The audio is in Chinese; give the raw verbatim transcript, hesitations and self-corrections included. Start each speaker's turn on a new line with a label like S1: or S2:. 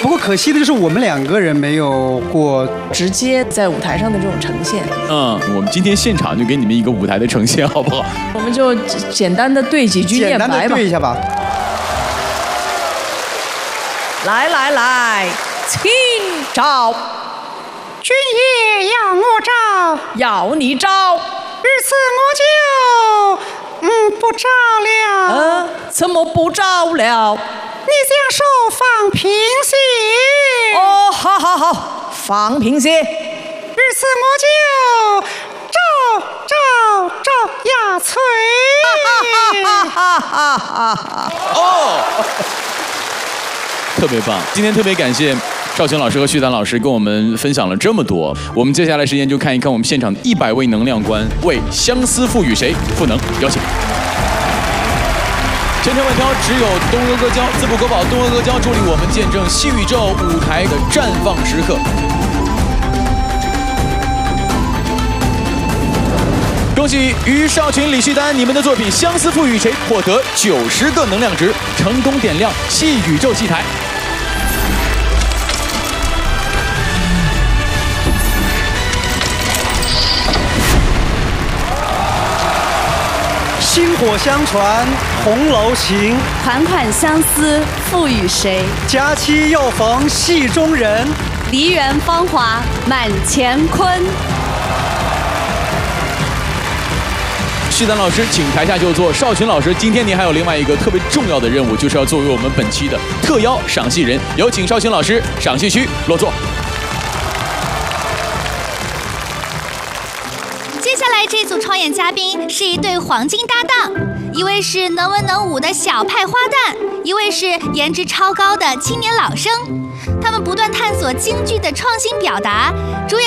S1: 不过可惜的就是我们两个人没有过
S2: 直接在舞台上的这种呈现。
S3: 嗯，我们今天现场就给你们一个舞台的呈现，好不好？
S2: 我们就简单的对几句念白吧。
S1: 简单的对一下吧。
S2: 来来来，请招。
S4: 君也要我招，
S2: 要你招。
S4: 日此我就嗯不招了。
S2: 呃，怎么不招了？
S4: 你将手放平些。
S2: 哦，好好好，放平些。
S4: 日此我就招招招呀催。
S2: 哈哈哈哈哈！
S3: 哦，特别棒！今天特别感谢少群老师和旭丹老师跟我们分享了这么多。我们接下来时间就看一看我们现场一百位能量官为相思赋予谁赋能，有请。千挑万挑，只有东阿阿胶，自不可保。东阿阿胶助力我们见证新宇宙舞台的绽放时刻。恭喜于少群、李旭丹，你们的作品《相思赋予谁》获得九十个能量值，成功点亮戏宇宙戏台。
S1: 薪火相传，红楼行，
S5: 款款相思赋予谁？
S1: 佳期又逢戏中人，
S5: 梨园芳华满乾坤。
S3: 旭丹老师，请台下就坐。少群老师，今天您还有另外一个特别重要的任务，就是要作为我们本期的特邀赏戏人。有请少群老师，赏戏区落座。
S6: 接下来这组创演嘉宾是一对黄金搭档，一位是能文能武的小派花旦，一位是颜值超高的青年老生。他们不断探索京剧的创新表达，主演